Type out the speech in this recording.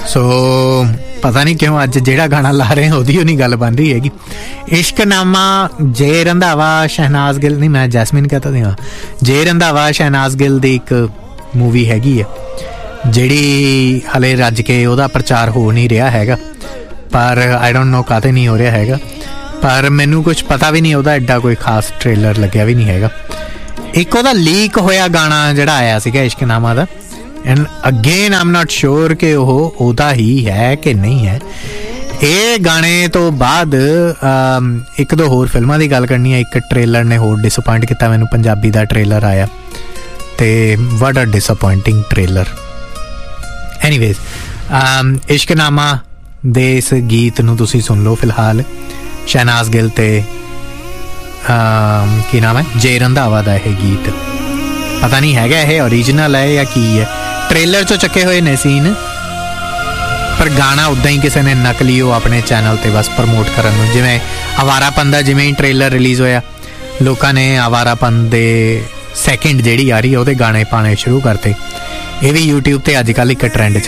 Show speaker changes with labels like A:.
A: ਸੋ ਪਤਾ ਨਹੀਂ ਕਿਉਂ ਅੱਜ ਜਿਹੜਾ ਗਾਣਾ ਲਾ ਰਹੇ ਉਹਦੀ ਉਹ ਨਹੀਂ ਗੱਲ ਬਣ ਰਹੀ ਹੈਗੀ। ਇਸ਼ਕਨਾਮਾ ਜੇ ਰੰਧਾਵਾ ਸ਼ਹਿਨਾਜ਼ ਗਿੱਲ, ਨਹੀਂ ਮੈਂ ਜੈਸਮੀਨ ਕਹਤਾ ਸੀ, ਹਾਂ ਜੇ ਰੰਧਾਵਾ ਸ਼ਹਿਨਾਜ਼ ਗਿੱਲ ਦੀ ਇੱਕ ਮੂਵੀ ਹੈਗੀ ਆ ਜਿਹੜੀ ਹਲੇ ਰੱਜ ਕੇ ਉਹਦਾ ਪ੍ਰਚਾਰ ਹੋ ਨਹੀਂ ਰਿਹਾ ਹੈਗਾ, ਪਰ ਆਈ ਡੋਂਟ ਨੋ ਕਾਹਤੇ ਨਹੀਂ ਹੋ ਰਿਹਾ ਹੈਗਾ, ਪਰ ਮੈਨੂੰ ਕੁਛ ਪਤਾ ਵੀ ਨਹੀਂ, ਉਹਦਾ ਐਡਾ ਕੋਈ ਖਾਸ ਟ੍ਰੇਲਰ ਲੱਗਿਆ ਵੀ ਨਹੀਂ ਹੈਗਾ। ਇੱਕ ਉਹਦਾ ਲੀਕ ਹੋਇਆ ਗਾਣਾ ਜਿਹੜਾ ਆਇਆ ਸੀਗਾ ਇਸ਼ਕਨਾਮਾ ਦਾ, ਐਂਡ ਅਗੇਨ ਆਮ ਨਾਟ ਸ਼ੋਰ ਕਿ ਉਹ ਉਹਦਾ ਹੀ ਹੈ ਕਿ ਨਹੀਂ ਹੈ। ਇਹ ਗਾਣੇ ਤੋਂ ਬਾਅਦ ਇੱਕ ਦੋ ਹੋਰ ਫਿਲਮਾਂ ਦੀ ਗੱਲ ਕਰਨੀ ਹੈ। ਇੱਕ ਟ੍ਰੇਲਰ ਨੇ ਹੋਰ ਡਿਸਅਪੁਆਇੰਟ ਕੀਤਾ ਮੈਨੂੰ, ਪੰਜਾਬੀ ਦਾ ਟ੍ਰੇਲਰ ਆਇਆ ਤੇ ਵਾਟ ਅ ਡਿਸਅਪੁਆਇੰਟਿੰਗ ਟ੍ਰੇਲਰ। ਐਨੀਵੇਜ਼ ਇਸ਼ਕਨਾਮਾ ਦੇ ਇਸ ਗੀਤ ਨੂੰ ਤੁਸੀਂ ਸੁਣ ਲਓ ਫਿਲਹਾਲ, ਸ਼ਹਿਨਾਜ਼ ਗਿੱਲ ਤੇ ਕੀ ਨਾਮ ਹੈ, ਜੇ ਰੰਧਾਵਾ ਦਾ ਇਹ ਗੀਤ। ਪਤਾ ਨਹੀਂ ਹੈਗਾ ਇਹ ਓਰੀਜਨਲ ਹੈ ਜਾਂ ਕੀ ਹੈ, ਟ੍ਰੇਲਰ 'ਚੋਂ ਚੱਕੇ ਹੋਏ ਨੇ ਸੀਨ, ਪਰ ਗਾਣਾ ਉੱਦਾਂ ਹੀ ਕਿਸੇ ਨੇ ਨਕਲੀ ਉਹ ਆਪਣੇ ਚੈਨਲ 'ਤੇ ਬਸ ਪ੍ਰਮੋਟ ਕਰਨ ਨੂੰ। ਜਿਵੇਂ ਅਵਾਰਾਪਨ ਦਾ ਜਿਵੇਂ ਹੀ ਟ੍ਰੇਲਰ ਰਿਲੀਜ਼ ਹੋਇਆ, ਲੋਕਾਂ ਨੇ ਅਵਾਰਾਪਨ ਦੇ ਸੈਕਿੰਡ ਜਿਹੜੀ ਆ ਰਹੀ ਉਹਦੇ ਗਾਣੇ ਪਾਉਣੇ ਸ਼ੁਰੂ ਕਰਤੇ। ਇਹ ਵੀ YouTube 'ਤੇ ਅੱਜ ਕੱਲ੍ਹ ਇੱਕ ਟਰੈਂਡ